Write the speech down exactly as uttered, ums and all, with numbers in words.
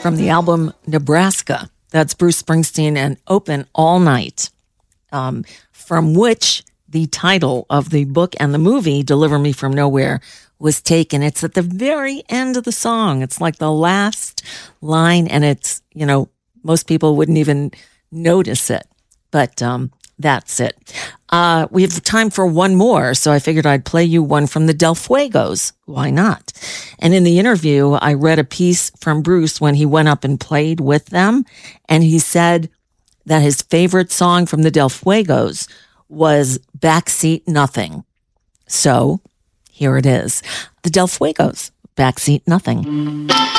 from the album Nebraska. That's Bruce Springsteen and Open All Night, um, from which the title of the book and the movie, Deliver Me From Nowhere, was taken. It's at the very end of the song. It's like the last line, and it's, you know, most people wouldn't even notice it. But um, that's it. Uh, we have time for one more, so I figured I'd play you one from the Del Fuegos. Why not? And in the interview, I read a piece from Bruce when he went up and played with them, and he said that his favorite song from the Del Fuegos was Backseat Nothing. So here it is. The Del Fuegos, Backseat Nothing.